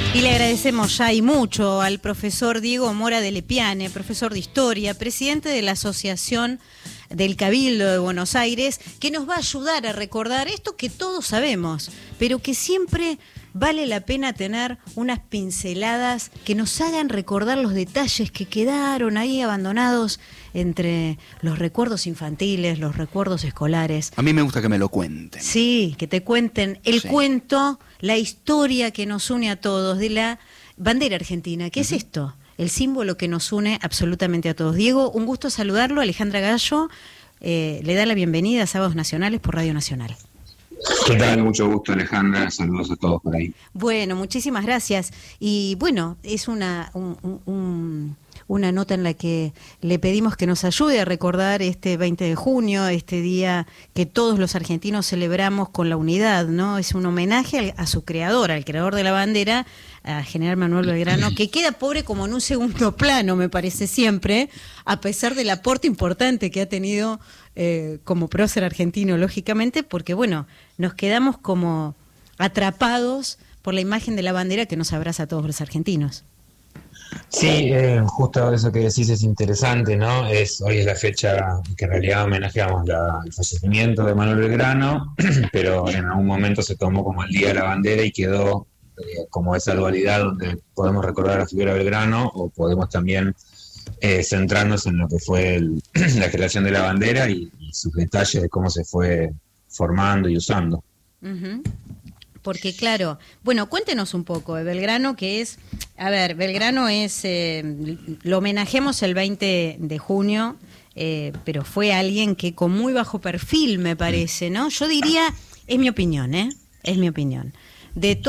Y le agradecemos ya y mucho al profesor Diego Mora de Lepiane, profesor de Historia, presidente de la Asociación del Cabildo de Buenos Aires, que nos va a ayudar a recordar esto que todos sabemos, pero que siempre vale la pena tener unas pinceladas que nos hagan recordar los detalles que quedaron ahí abandonados entre los recuerdos infantiles, los recuerdos escolares. A mí me gusta que me lo cuenten. Sí, que te cuenten el cuento, la historia que nos une a todos de la bandera argentina. ¿Qué es esto? El símbolo que nos une absolutamente a todos. Diego, un gusto saludarlo. Alejandra Gallo le da la bienvenida a Sábados Nacionales por Radio Nacional. ¿Qué tal? Mucho gusto, Alejandra. Saludos a todos por ahí. Bueno, muchísimas gracias. Y bueno, es una nota en la que le pedimos que nos ayude a recordar este 20 de junio, este día que todos los argentinos celebramos con la unidad, ¿no? Es un homenaje a su creador, al creador de la bandera, a General Manuel Belgrano, que queda pobre como en un segundo plano, me parece siempre, a pesar del aporte importante que ha tenido como prócer argentino, lógicamente, porque bueno, nos quedamos como atrapados por la imagen de la bandera que nos abraza a todos los argentinos. Sí, justo eso que decís es interesante, ¿no? Hoy es la fecha que en realidad homenajeamos el fallecimiento de Manuel Belgrano, pero en algún momento se tomó como el Día de la Bandera y quedó como esa dualidad donde podemos recordar a la figura de Belgrano o podemos también centrarnos en lo que fue la creación de la bandera y sus detalles de cómo se fue formando y usando. Uh-huh. Porque claro, bueno, cuéntenos un poco de Belgrano, que es, a ver, Belgrano es, lo homenajemos el 20 de junio, pero fue alguien que con muy bajo perfil, me parece, ¿no? Yo diría, es mi opinión, es mi opinión, de